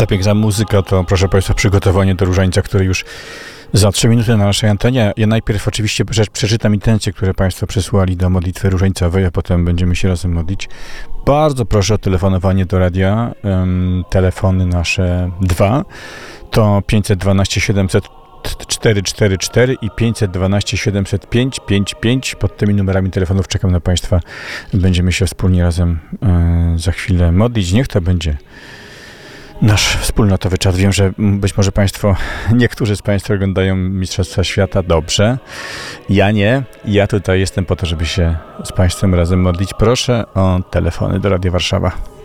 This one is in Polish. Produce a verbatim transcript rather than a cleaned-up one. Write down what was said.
Ta piękna muzyka to, proszę Państwa, przygotowanie do różańca, który już za trzy minuty na naszej antenie. Ja najpierw oczywiście przeczytam intencje, które Państwo przysłali do modlitwy różańcowej, a potem będziemy się razem modlić. Bardzo proszę o telefonowanie do radia. Um, telefony nasze dwa to pięćset dwanaście siedemset czterysta czterdzieści cztery i pięćset dwanaście siedemset pięć pięćdziesiąt pięć. Pod tymi numerami telefonów czekam na Państwa. Będziemy się wspólnie razem e, za chwilę modlić. Niech to będzie nasz wspólnotowy czas. Wiem, że być może Państwo, niektórzy z Państwa oglądają Mistrzostwa Świata. Dobrze. Ja nie. Ja tutaj jestem po to, żeby się z Państwem razem modlić. Proszę o telefony do Radia Warszawa.